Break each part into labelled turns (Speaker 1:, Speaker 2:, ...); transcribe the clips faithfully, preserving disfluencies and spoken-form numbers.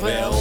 Speaker 1: wel.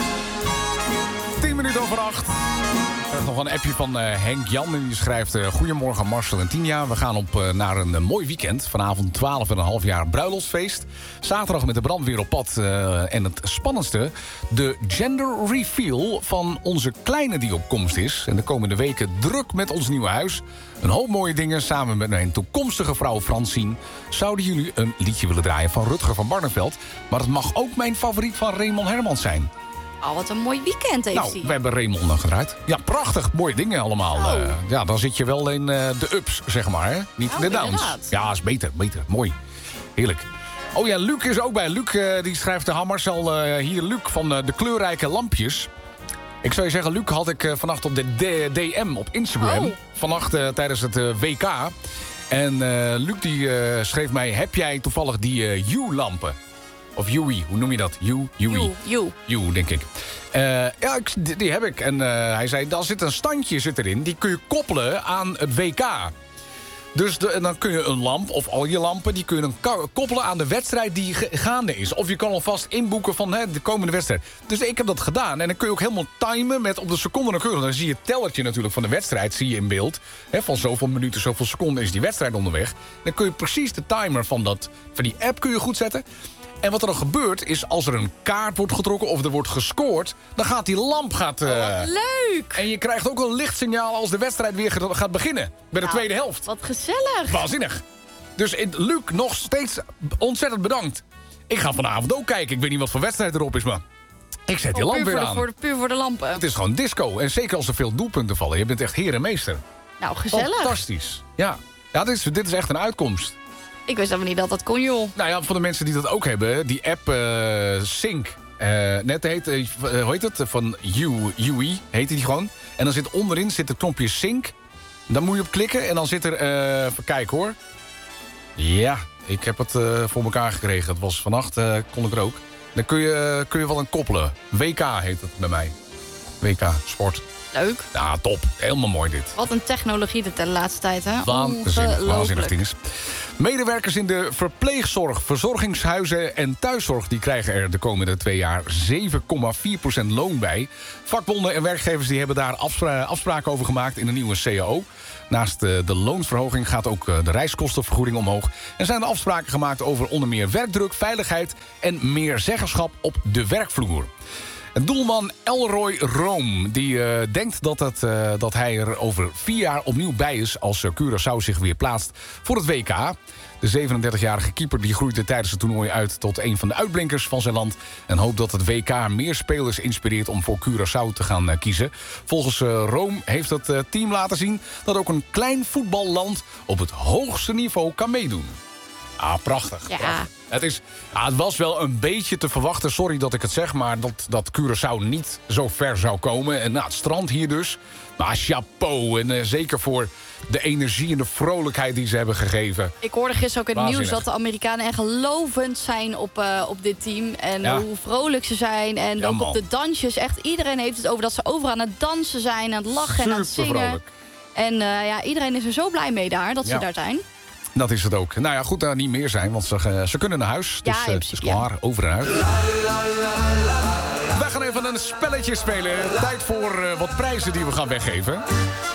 Speaker 2: tien minuten over acht. Er is nog een appje van uh, Henk Jan. En die schrijft... Uh, Goedemorgen Marcel en Tinja. We gaan op uh, naar een uh, mooi weekend. Vanavond twaalf en een half jaar bruiloftsfeest. Zaterdag met de brandweer op pad. Uh, en het spannendste... de gender reveal van onze kleine die op komst is. En de komende weken druk met ons nieuwe huis. Een hoop mooie dingen. Samen met mijn toekomstige vrouw Francine... zouden jullie een liedje willen draaien van Rutger van Barneveld. Maar het mag ook mijn favoriet van Raymond Hermans zijn.
Speaker 1: Oh, wat een mooi weekend heeft hij.
Speaker 2: Nou, we hebben Raymond dan gedraaid. Ja, prachtig. Mooie dingen allemaal.
Speaker 1: Oh.
Speaker 2: Uh, ja, dan zit je wel in uh, de ups, zeg maar. Hè? Niet
Speaker 1: Oh,
Speaker 2: in de downs.
Speaker 1: inderdaad.
Speaker 2: Ja, is beter, beter. Mooi. Heerlijk. Oh ja, Luc is ook bij. Luc uh, die schrijft de Marcel uh, hier Luc van uh, de kleurrijke lampjes. Ik zou je zeggen, Luc had ik uh, vannacht op de D M op Instagram.
Speaker 1: Oh.
Speaker 2: Vannacht uh, tijdens het uh, W K. En uh, Luc die uh, schreef mij... Heb jij toevallig die uh, U-lampen? Of U I, hoe noem je dat? U, U I.
Speaker 1: You, you.
Speaker 2: U, denk ik. Uh, ja, ik, die, die heb ik. En uh, hij zei, daar zit een standje zit erin. Die kun je koppelen aan het W K. Dus de, en dan kun je een lamp, of al je lampen... die kun je dan koppelen aan de wedstrijd die ge- gaande is. Of je kan alvast inboeken van hè, de komende wedstrijd. Dus ik heb dat gedaan. En dan kun je ook helemaal timen met op de seconde nauwkeurig. Dan zie je het tellertje natuurlijk van de wedstrijd zie je in beeld. Hè, van zoveel minuten, zoveel seconden is die wedstrijd onderweg. Dan kun je precies de timer van, dat, van die app kun je goed zetten... En wat er dan gebeurt is, als er een kaart wordt getrokken of er wordt gescoord... dan gaat die lamp... Gaat, uh...
Speaker 1: Oh, wat leuk!
Speaker 2: En je krijgt ook een lichtsignaal als de wedstrijd weer gaat beginnen. Bij de
Speaker 1: Nou,
Speaker 2: tweede helft.
Speaker 1: Wat gezellig.
Speaker 2: Waanzinnig. Dus Luc, nog steeds ontzettend bedankt. Ik ga vanavond ook kijken. Ik weet niet wat voor wedstrijd erop is, maar... Ik zet die
Speaker 1: Oh,
Speaker 2: lamp
Speaker 1: puur
Speaker 2: weer
Speaker 1: voor de,
Speaker 2: aan.
Speaker 1: voor de, puur voor de lampen.
Speaker 2: Het is gewoon disco. En zeker als er veel doelpunten vallen. Je bent echt heer en meester.
Speaker 1: Nou, gezellig.
Speaker 2: Fantastisch. Ja, ja dit, is, dit is echt een uitkomst.
Speaker 1: Ik wist helemaal niet dat dat kon, joh.
Speaker 2: Nou ja, voor de mensen die dat ook hebben, die app uh, Sync. Uh, net heet, uh, hoe heet het? Van U, U I heet die gewoon. En dan zit onderin zit het knopje Sync. Dan moet je op klikken en dan zit er... Uh, even kijken hoor. Ja, ik heb het uh, voor elkaar gekregen. Het was vannacht, uh, kon ik er ook. Dan kun je, uh, kun je wel een koppelen. W K heet het bij mij. W K, sport.
Speaker 1: Leuk.
Speaker 2: Ja, top. Helemaal mooi dit.
Speaker 1: Wat een technologie dit de laatste tijd, hè?
Speaker 2: Waanzinnig, waanzinnig ding is. Medewerkers in de verpleegzorg, verzorgingshuizen en thuiszorg... die krijgen er de komende twee jaar zeven komma vier procent loon bij. Vakbonden en werkgevers die hebben daar afspra- afspraken over gemaakt in de nieuwe C A O. Naast de, de loonsverhoging gaat ook de reiskostenvergoeding omhoog. En zijn er afspraken gemaakt over onder meer werkdruk, veiligheid... en meer zeggenschap op de werkvloer. Doelman Elroy Room die uh, denkt dat, het, uh, dat hij er over vier jaar opnieuw bij is... als uh, Curaçao zich weer plaatst voor het W K. De zevenendertigjarige keeper die groeide tijdens het toernooi uit... tot een van de uitblinkers van zijn land... en hoopt dat het W K meer spelers inspireert om voor Curaçao te gaan uh, kiezen. Volgens uh, Rome heeft het uh, team laten zien... dat ook een klein voetballand op het hoogste niveau kan meedoen. Ah, prachtig.
Speaker 1: Ja.
Speaker 2: prachtig. Het, is, ah, het was wel een beetje te verwachten, sorry dat ik het zeg... maar dat, dat Curaçao niet zo ver zou komen. En nou, het strand hier dus. Maar chapeau. En uh, zeker voor de energie en de vrolijkheid die ze hebben gegeven.
Speaker 1: Ik hoorde gisteren ook in het
Speaker 2: Waanzinnig.
Speaker 1: nieuws dat de Amerikanen echt gelovend zijn op, uh, op dit team. En
Speaker 2: Ja.
Speaker 1: hoe vrolijk ze zijn. En
Speaker 2: Ja,
Speaker 1: ook
Speaker 2: man.
Speaker 1: op de dansjes. Echt iedereen heeft het over dat ze overal aan het dansen zijn. Aan het lachen en aan het zingen.
Speaker 2: Supervrolijk.
Speaker 1: En uh, ja, iedereen is er zo blij mee daar dat
Speaker 2: Ja.
Speaker 1: ze daar zijn.
Speaker 2: Dat is het ook. Nou ja, goed, daar niet meer zijn, want ze, uh, ze kunnen naar huis.
Speaker 1: Ja,
Speaker 2: Dus
Speaker 1: in
Speaker 2: uh, het is
Speaker 1: principe,
Speaker 2: klaar, over en uit. We gaan even een spelletje spelen. Tijd voor uh, wat prijzen die we gaan weggeven.